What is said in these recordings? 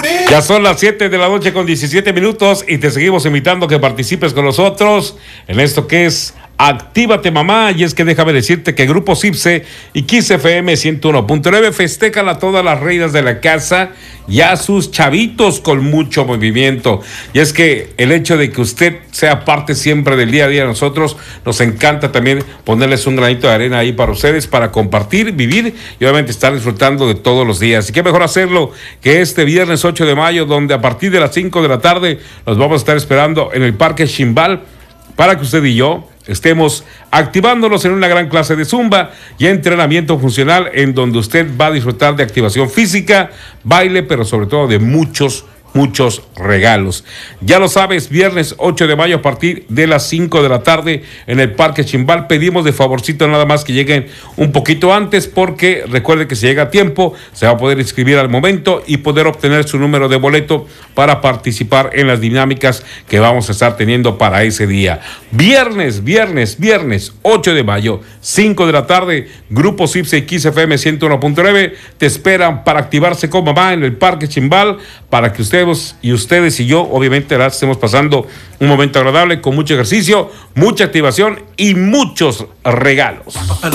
Ya son las 7 de la noche con 17 minutos y te seguimos invitando a que participes con nosotros en esto que es Actívate Mamá. Y es que déjame decirte que Grupo CIPSE y Kiss FM 101.9 festejan a todas las reinas de la casa y a sus chavitos con mucho movimiento. Y es que el hecho de que usted sea parte siempre del día a día de nosotros, nos encanta también ponerles un granito de arena ahí para ustedes, para compartir, vivir y obviamente estar disfrutando de todos los días. Y qué mejor hacerlo que este viernes 8 de mayo, donde a partir de las 5 de la tarde los vamos a estar esperando en el Parque Ximbal para que usted y yo estemos activándonos en una gran clase de zumba y entrenamiento funcional, en donde usted va a disfrutar de activación física, baile, pero sobre todo de muchos regalos. Ya lo sabes, viernes 8 de mayo a partir de las 5 de la tarde en el Parque Ximbal. Pedimos de favorcito nada más que lleguen un poquito antes, porque recuerde que si llega a tiempo se va a poder inscribir al momento y poder obtener su número de boleto para participar en las dinámicas que vamos a estar teniendo para ese día. Viernes 8 de mayo, 5 de la tarde, Grupo CIPSE y Kiss FM 101.9 te esperan para activarse con mamá en el Parque Ximbal, para que ustedes y yo obviamente la estemos pasando un momento agradable con mucho ejercicio, mucha activación y muchos regalos.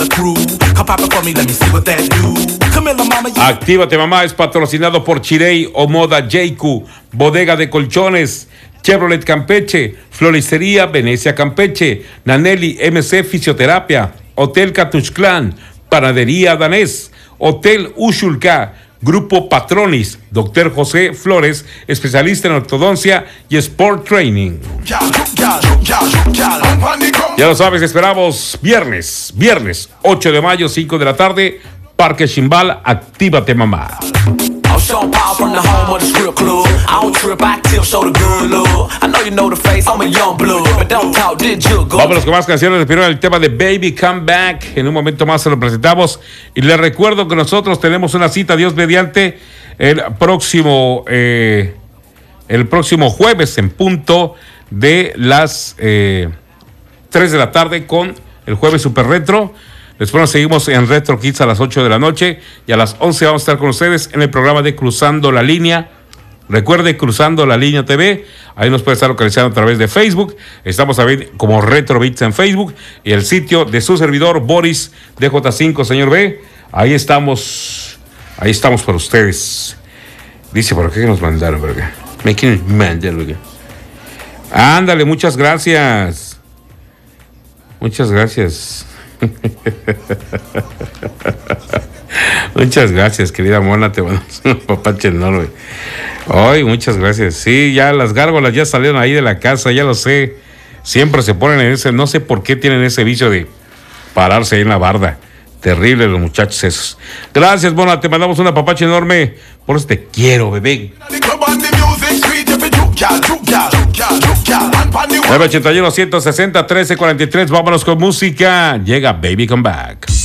Actívate Mamá es patrocinado por Chirey o Moda Jeiku, Bodega de Colchones, Chevrolet Campeche, Floristería Venecia Campeche, Nanelli MC Fisioterapia, Hotel Catuxclán, Panadería Danés, Hotel Ushulka, Grupo Patronis, Dr. José Flores, especialista en ortodoncia y sport training. Ya lo sabes, esperamos viernes 8 de mayo, 5 de la tarde, Parque Ximbal, Actívate Mamá. Vámonos con más canciones. De primero el tema de Baby Come Back. En un momento más se lo presentamos. Y les recuerdo que nosotros tenemos una cita, Dios mediante, el próximo jueves en punto de las 3 de la tarde con el Jueves Super Retro. Después nos seguimos en Retro Kids a las 8 de la noche y a las 11 vamos a estar con ustedes en el programa de Cruzando la Línea. Recuerde, Cruzando la Línea TV, ahí nos puede estar localizando a través de Facebook. Estamos también como Retro Beats en Facebook y el sitio de su servidor Boris DJ5, señor B. Ahí estamos para ustedes. Dice por qué nos mandaron, ¿verdad? Me quieren mandar, ¿verdad? Ándale, muchas gracias. Muchas gracias. Muchas gracias, querida Mona, te mandamos un papache enorme. Ay, muchas gracias. Sí, ya las gárgolas ya salieron ahí de la casa, ya lo sé. Siempre se ponen en ese, no sé por qué tienen ese vicio de pararse ahí en la barda. Terrible los muchachos esos. Gracias, Mona, te mandamos una papache enorme. Por eso te quiero, bebé. 981-160-1343. Vámonos con música. Llega Baby Come Back.